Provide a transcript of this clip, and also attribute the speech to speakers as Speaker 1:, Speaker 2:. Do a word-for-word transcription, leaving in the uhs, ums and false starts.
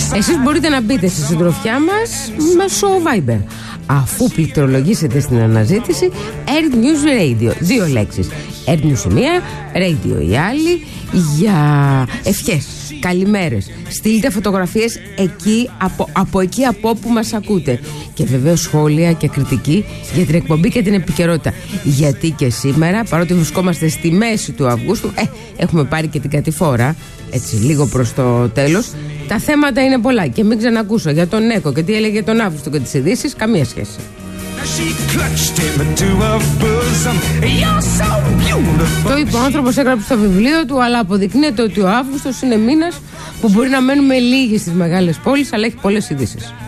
Speaker 1: Εσείς μπορείτε να μπείτε στη συντροφιά μας μέσω Viber, αφού πληκτρολογήσετε στην αναζήτηση Earth News Radio. Δύο λέξεις. Earth News η μία, Radio η άλλη, για ευχές, καλημέρες. Στείλτε φωτογραφίες εκεί, από, από εκεί από όπου μας ακούτε. Και βεβαίως σχόλια και κριτική για την εκπομπή και την επικαιρότητα. Γιατί και σήμερα, παρότι βρισκόμαστε στη μέση του Αυγούστου, ε, έχουμε πάρει και την κατηφόρα, έτσι λίγο προς το τέλος. Τα θέματα είναι πολλά και μην ξανακούσω για τον Νέκο και τι έλεγε τον Αύγουστο και τις ειδήσεις, καμία σχέση. Το είπε ο άνθρωπος, έγραψε στο βιβλίο του, αλλά αποδεικνύεται ότι ο Αύγουστος είναι μήνας που μπορεί να μένουμε λίγοι στις μεγάλες πόλεις, αλλά έχει πολλές ειδήσεις.